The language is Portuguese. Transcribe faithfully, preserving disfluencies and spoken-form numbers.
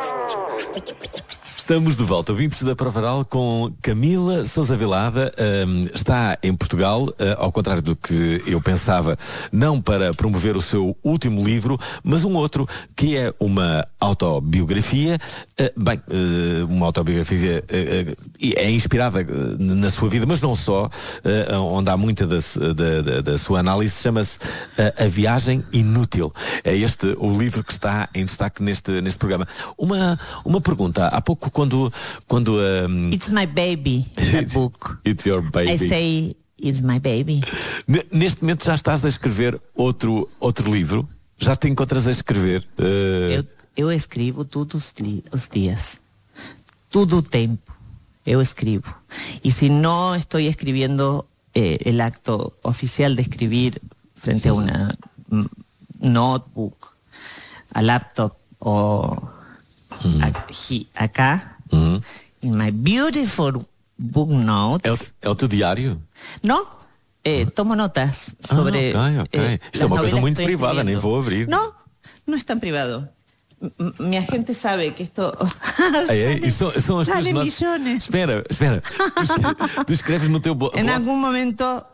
Estamos de volta, ouvintes da Provaral, com Camila Sousa Vilada. Um, está em Portugal, uh, ao contrário do que eu pensava, não para promover o seu último livro, mas um outro que é uma autobiografia. Uh, bem, uh, uma autobiografia uh, uh, é inspirada uh, na sua vida, mas não só, uh, onde há muita da, da, da, da sua análise. Chama-se uh, A Viagem Inútil. É este o livro que está em destaque neste, neste programa. Uma, uma pergunta, há pouco quando... quando um... It's my baby, the book. It's your baby. I say, it's my baby. N- neste momento já estás a escrever outro, outro livro? Já te encontras a escrever? Uh... Eu, eu escrevo todos os, li- os dias. Todo o tempo. Eu escrevo. E se não estou escrevendo eh, el acto oficial de escribir frente a una mm, notebook, a laptop o Hum. aqui, acá, Hum. in my beautiful book notes. É, o, é o teu diário? No, eh, tomo notas sobre... Ah, ok, ok. eh, Isto é uma las coisa novelas muito que estoy privada, nem escribiendo. vou abrir. No, no es tan privado. M- Mi agente sabe que esto... É, é, sale- e são, são as tuas sale notas. millones. Espera, espera. Tu, escre- tu escreves no teu... Bo... En blog. algún momento